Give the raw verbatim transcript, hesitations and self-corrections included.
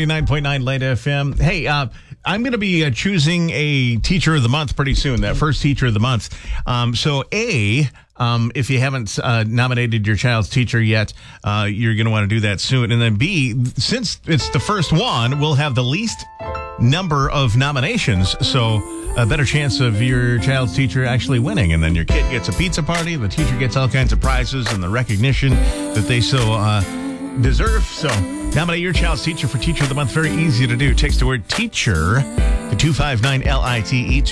ninety-nine point nine Light F M. Hey, uh, I'm going to be uh, choosing a teacher of the month pretty soon, that first teacher of the month. Um, so, A, um, if you haven't uh, nominated your child's teacher yet, uh, you're going to want to do that soon. And then B, since it's the first one, we'll have the least number of nominations. So, a better chance of your child's teacher actually winning. And then your kid gets a pizza party. The teacher gets all kinds of prizes and the recognition that they so uh, deserve. So nominate your child's teacher for Teacher of the Month. Very easy to do. Text the word teacher to two five nine L I T E.